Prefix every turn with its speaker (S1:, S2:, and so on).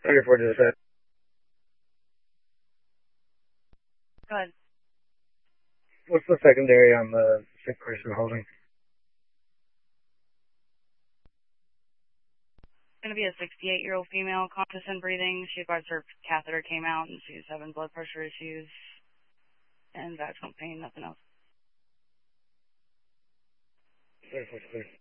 S1: 34 to the set.
S2: Go ahead.
S1: What's the secondary on the sick person holding?
S2: It's going to be a 68-year-old female, conscious and breathing. She advised her catheter came out and she's having blood pressure issues and vaginal pain, nothing else.
S1: 34 clear.